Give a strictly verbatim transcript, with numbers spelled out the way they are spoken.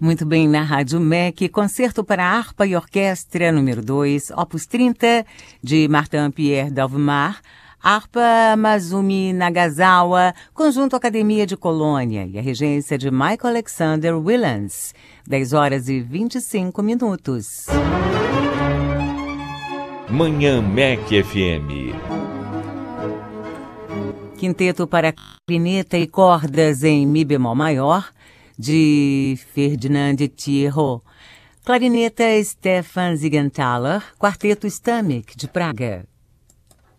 Muito bem, na Rádio M E C, Concerto para Harpa e Orquestra número dois, Opus trinta, de Martin-Pierre d'Alvemar, Harpa Masumi Nagasawa, Conjunto Academia de Colônia e a regência de Michael Alexander Willans, dez horas e vinte e cinco minutos. Manhã M E C F M. Quinteto para clarineta e cordas em Mi bemol maior, de Ferdinand Thieroux. Clarineta Stefan Siegenthaler, Quarteto Stamek, de Praga.